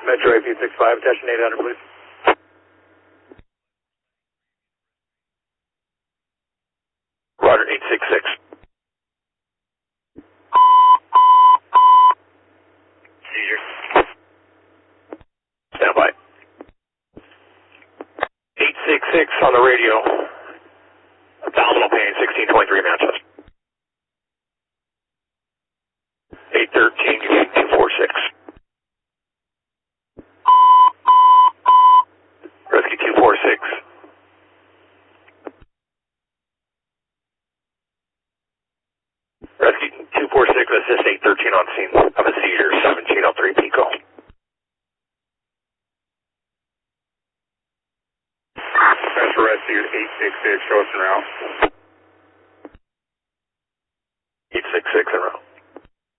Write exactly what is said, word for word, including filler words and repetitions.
Metro eight six five, attention eight hundred, please. Roger, eight six six. Seizure. Stand by. eight six six on the radio. Abdominal pain, sixteen twenty-three Manchester. eight thirteen, you need two four six. Rescue two four six. Rescue two four six, assist eight thirteen on scene of a seizure, seventeen oh three Pico. Transfer rescue eight six six, show us en route.